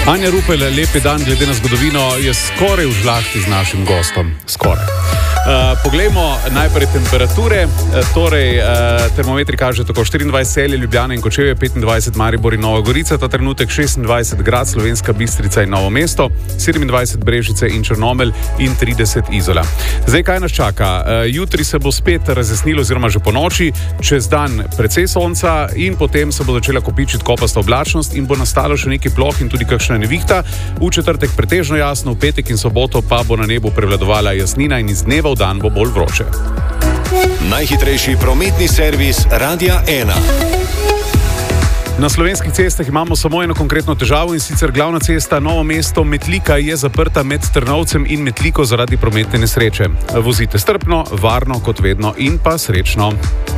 Anja Rupel, lepi dan, glede na zgodovino, je skoraj v žlahti z našim gostom. Skoraj. Poglejmo najprej temperature. Termometri kažejo tako 24 Celje, Ljubljana in Kočevje, 25 Maribor in Nova Gorica, ta trenutek 26 Grad, Slovenska Bistrica in Novo mesto, 27 Brežice in Črnomelj in 30 Izola. Zdaj, kaj nas čaka? Jutri se bo spet razjasnilo, oziroma že po noči, čez dan precej sonca in potem se bo začela kopičiti kopasta oblačnost in bo nastalo še nekaj ploh in tudi kakšna nevihta. V četrtek pretežno jasno, v petek in soboto pa bo na nebu prevladovala jasnina in iz dneva v dan bo bolj vroče. Najhitrejši prometni servis Radia 1. Na slovenskih cestah imamo samo eno konkretno težavo, in sicer glavna cesta Novo mesto Metlika je zaprta med Trnovcem in Metliko zaradi prometne nesreče. Vozite strpno, varno kot vedno in pa srečno.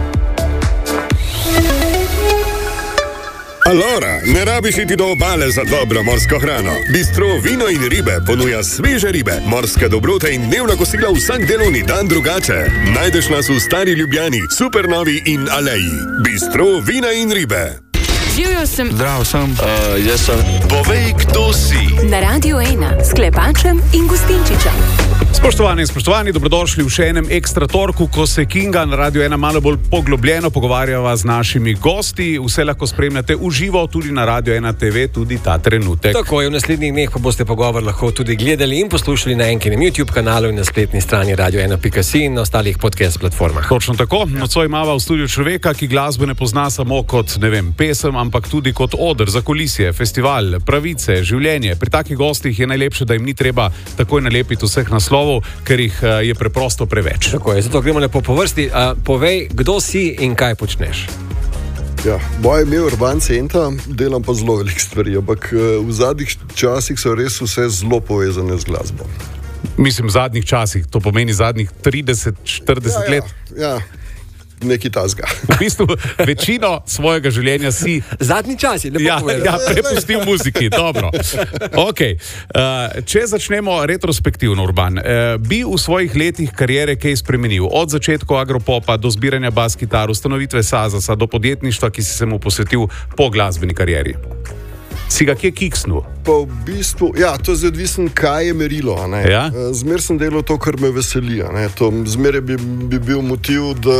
Alora, ne rabiš iti do obale za dobro morsko hrano. Bistro Vino in ribe ponuja sveže ribe, morske dobrote in dnevna kosila vsak delovni dan drugače. Najdeš nas v Stari Ljubljani, Supernovi in Aleji. Bistro Vina in ribe. Živjo sem. Zdrav sem. Jaz sem. Povej, kdo si. Na Radio 1 s Klepačem in Gustinčičem. Spoštovani in spoštovani, dobrodošli v še enem ekstra torku, ko se Kinga na Radio 1 malo bolj poglobljeno pogovarjava z našimi gosti. Vse lahko spremljate v živo tudi na Radio 1 TV, tudi ta trenutek. Tako je, v naslednjih dneh pa boste pogovor lahko tudi gledali in poslušali na enkinem YouTube kanalu in na spletni strani radio1.si in na ostalih podcast platformah. Točno tako. Nocoj imava v studiu človeka, ki glasbe ne pozna samo kot, pesem, ampak tudi kot oder, zakulisje, festival, pravice, življenje. Pri takih gostih je najlepše, da jim ni treba takoj nalepiti vseh naslovov, ker jih je preprosto preveč. Tako je, zato gremo lepo po vrsti. Povej, kdo si in kaj počneš? Ja, moje ime je Urban Centa, delam pa zelo veliko stvari, ampak v zadnjih časih so res vse zelo povezane z glasbo. Mislim, v zadnjih časih, to pomeni zadnjih 30-40 let. Ja, nekaj tasga. V bistvu večino svojega življenja si Zadnji čas je lepo povedal. prepustil muziki, dobro. Okay. Če začnemo retrospektivno, Urban, bi v svojih letih kariere kaj spremenil? Od začetka agropopa do zbiranja bas-kitar, ustanovitve Sazasa do podjetništva, ki si se mu posvetil po glasbeni karieri. Si ga kje kiksnul? Pa v bistvu, ja, to je odvisno, kaj je merilo. Ja? Zmer sem delal to, kar me veseli. Zmer bi bil motiv, da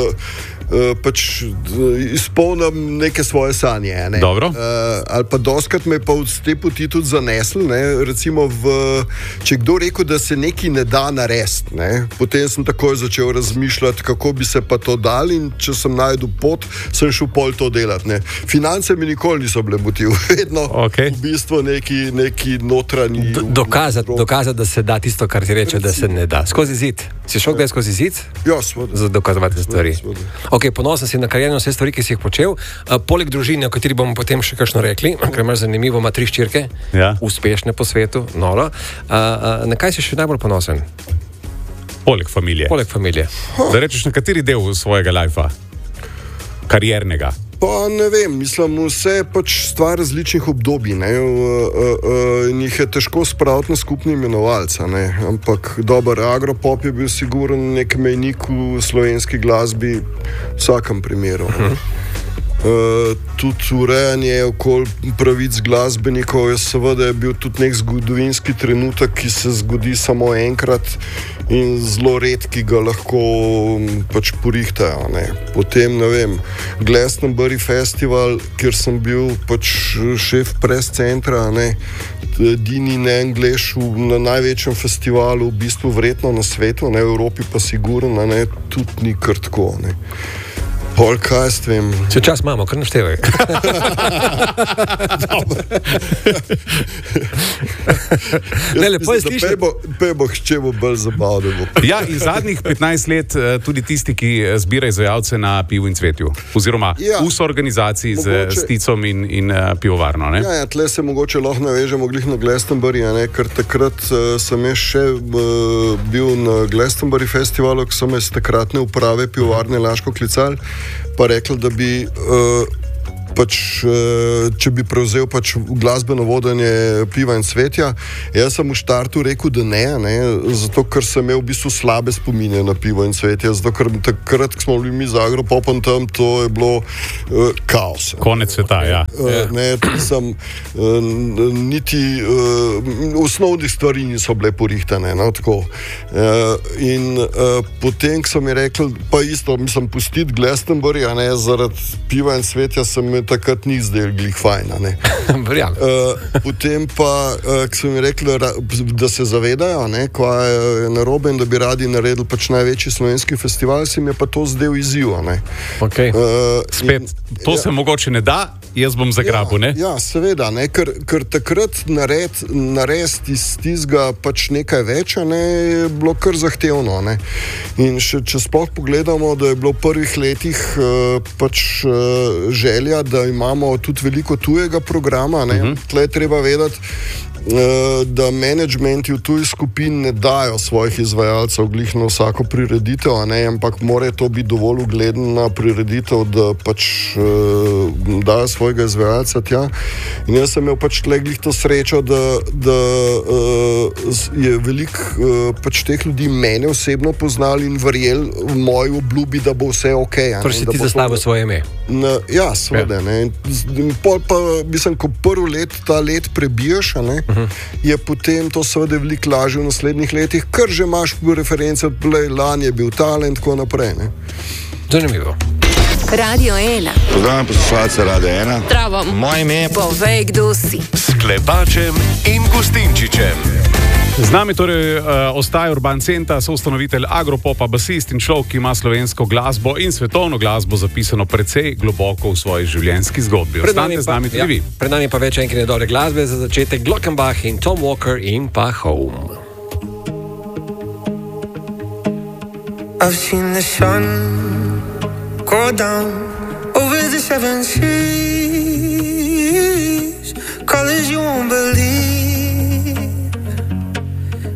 izpolnim neke svoje sanje. Dobro. Ali pa doskrat me pa v te poti tudi zanesli. Recimo, če kdo rekel, da se nekaj ne da narediti, potem sem takoj začel razmišljati, kako bi se pa to dal, in če sem najdel pot, sem šel pol to delati. Finance mi nikoli niso bile motiv. Vedno v bistvu neki notranji... Dokazati, da se da tisto, kar ti reče, da se ne da. Skozi zid. Si šel kdaj skozi zid? Ja, seveda. Za dokazovati stvari. Ok, ponosen si na karierno vse stvari, ki si jih počel. Poleg družine, o kateri bomo potem še kakšno rekli, ker imaš zanimivo, ima 3 hčerke, uspešne po svetu, noro. Na kaj si še najbolj ponosen? Poleg familije. Poleg familije. Da rečeš, na kateri del svojega lajfa? Kariernega? Pa ne vem, mislim, vse pač stvar različnih obdobij, in jih je težko spraviti na skupni imenovalca, ampak dober agropop je bil siguren nek mejnik v slovenski glasbi v vsakem primeru. Tudi urejanje okoli pravic glasbenikov je seveda bil tudi nek zgodovinski trenutek, ki se zgodi samo enkrat in zelo redki ga lahko pač porihtajo. Potem, ne vem, Glastonbury festival, kjer sem bil pač šef press centra, edini neanglež na največjem festivalu, v bistvu vredno na svetu, v Evropi pa sigurno, tudi ni kar tako. Pol kaj s tem? Če čas imamo, kar naštevaj. Ne, lepo je slišati. Pejbo, če bo bolj zabavno. Ja, in zadnjih 15 let tudi tisti, ki zbira izvajalce na Pivu in Cvetju. Oziroma v soorganizaciji z Sticom in pivovarno. Ja, tle se mogoče lahko navežemo glih na Glastonbury, ker takrat sem jaz še bil na Glastonbury festivalu, ko so me z takratne uprave pivovarne Laško klicali, pa rekli, da bi če bi prevzel glasbeno vodenje Piva in Cvetja. Jaz sem v štartu rekel, da ne, zato ker sem imel v bistvu slabe spomine na Pivo in Cvetja, zato ker takrat, ko smo bili mi z Agropopom tam, to je bilo kaos. Konec sveta, ja. Niti osnovnih stvari niso bile porihtane. No, in potem, ko so mi rekli, pa isto, mislim, pustiti Glastonbury, zaradi Piva in Cvetja se mi takrat ni zdel glih fajn. Potem pa, ko so mi rekli, da se zavedajo, kaj je narobe in da bi radi naredili največji slovenski festival, se mi je pa to zdel izziv. Okay. Spet, to se mogoče ne da, jaz bom zagrabil, ne? Ja, seveda, ker takrat narediti iz tistega nekaj več, je bilo kar zahtevno. In če sploh pogledamo, da je bilo v prvih letih želja, da imamo tudi veliko tujega programa, tle je treba vedeti, da menedžmenti v tuji skupin ne dajo svojih izvajalcev glih na vsako prireditev, ampak mora to biti dovolj ugledna prireditev, da dajo svojega izvajalca tja. In jaz sem imel tle glih to srečo, da je veliko teh ljudi mene osebno poznali in verjeli v moji obljubi, da bo vse ok. Torej si ti zastavil svoje ime? Ja, seveda. Pol pa, mislim, ko ta let prebijaš, je potem to seveda veliko lažje v naslednjih letih, ker že imaš reference, lani je bil talent, tako naprej. Zanimivo. Radio 1. Pozdravljam poslušalce Radio 1. Zdravo. Moje ime je Povej, kdo si. S Klepačem in Gustinčičem. Z nami torej ostaja Urban Centa, soustanovitelj Agropopa, basist in človek, ki ima slovensko glasbo in svetovno glasbo zapisano precej globoko v svoji življenjski zgodbi. Ostanite z nami tudi vi. Pred nami pa več enkrat dobre glasbe, za začetek Glockenbach in Tom Walker in pa Home. I've seen the sun go down over the 7 seas, colors you won't believe.